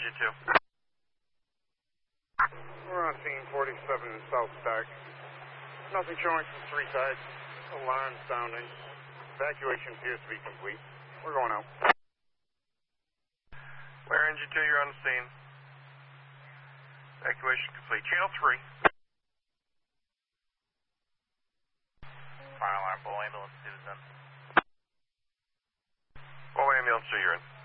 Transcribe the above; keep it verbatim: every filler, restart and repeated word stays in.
Engine two. We're on scene forty-seven South Stack. Nothing showing from three sides. Alarm sounding. Evacuation appears to be complete. We're going out. Where Engine two, you're on the scene. Evacuation complete. Channel three. Fire alarm, full ambulance two is in. Full ambulance two, you're in.